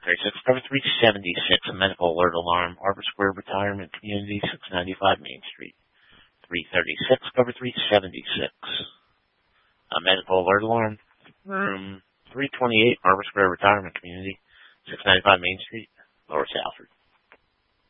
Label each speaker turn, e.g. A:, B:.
A: 36 cover 376, a medical alert alarm, Arbor Square Retirement Community, 695 Main Street. 336 cover 376, a medical alert alarm, room 328, Arbor Square Retirement Community, 695 Main Street, Lower Southford.